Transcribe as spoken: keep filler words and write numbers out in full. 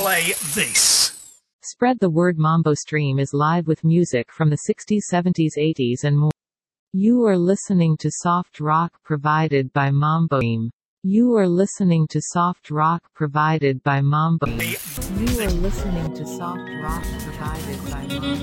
play this. Spread the word. Mambo Stream is live with music from the sixties, seventies, eighties and more. You are listening to soft rock provided by Mambo Stream. You are listening to soft rock provided by Mambo. You are listening to soft rock provided by Mambo.